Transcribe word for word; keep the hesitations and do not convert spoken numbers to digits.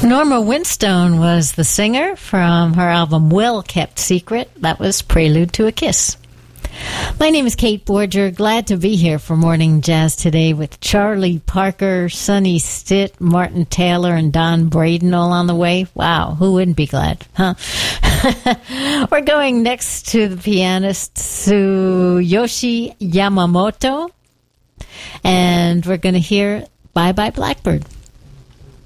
Norma Winstone was the singer from her album Well Kept Secret. That was Prelude to a Kiss. My name is Kate Borger. Glad to be here for Morning Jazz today with Charlie Parker, Sonny Stitt, Martin Taylor, and Don Braden all on the way. Wow, who wouldn't be glad, huh? We're going next to the pianist Tsuyoshi Yamamoto, and we're going to hear Bye Bye Blackbird.